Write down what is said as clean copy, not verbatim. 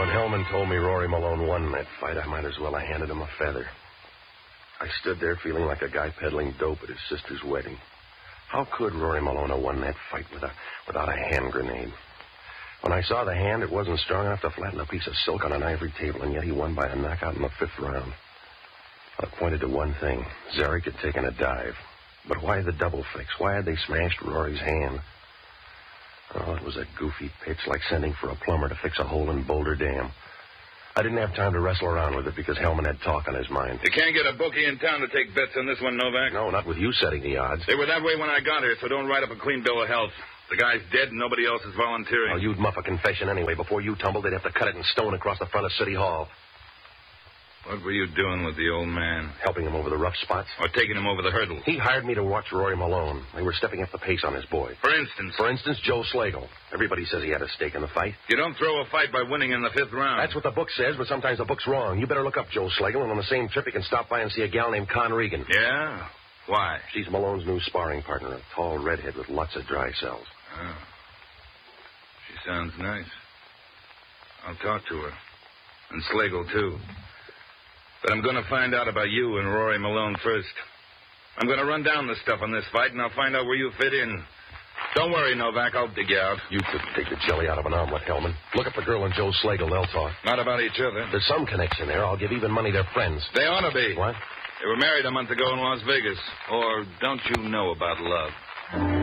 When Hellman told me Rory Malone won that fight, I might as well have handed him a feather. I stood there feeling like a guy peddling dope at his sister's wedding. How could Rory Malone have won that fight without a hand grenade? When I saw the hand, it wasn't strong enough to flatten a piece of silk on an ivory table, and yet he won by a knockout in the 5th round. I pointed to one thing. Zarek had taken a dive. But why the double fix? Why had they smashed Rory's hand? Oh, it was a goofy pitch, like sending for a plumber to fix a hole in Boulder Dam. I didn't have time to wrestle around with it because Hellman had talk on his mind. You can't get a bookie in town to take bets on this one, Novak. No, not with you setting the odds. They were that way when I got here, so don't write up a clean bill of health. The guy's dead and nobody else is volunteering. Oh, you'd muff a confession anyway. Before you tumbled, they'd have to cut it in stone across the front of City Hall. What were you doing with the old man? Helping him over the rough spots. Or taking him over the hurdle? He hired me to watch Rory Malone. They were stepping up the pace on his boy. For instance, Joe Slagle. Everybody says he had a stake in the fight. You don't throw a fight by winning in the 5th round. That's what the book says, but sometimes the book's wrong. You better look up Joe Slagle, and on the same trip you can stop by and see a gal named Con Regan. Yeah? Why? She's Malone's new sparring partner, a tall redhead with lots of dry cells. Oh. She sounds nice. I'll talk to her. And Slagle, too. But I'm going to find out about you and Rory Malone first. I'm going to run down the stuff on this fight, and I'll find out where you fit in. Don't worry, Novak. I'll dig you out. You could take the jelly out of an omelet, Hellman. Look up the girl and Joe Slagle. They'll talk. Not about each other. There's some connection there. I'll give even money they're friends. They ought to be. What? They were married a month ago in Las Vegas. Or don't you know about love?